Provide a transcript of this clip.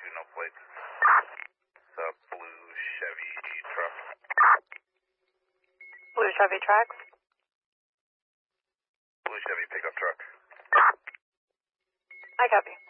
no plates. It's a blue Chevy truck. Blue Chevy tracks? Blue Chevy pickup truck. I copy.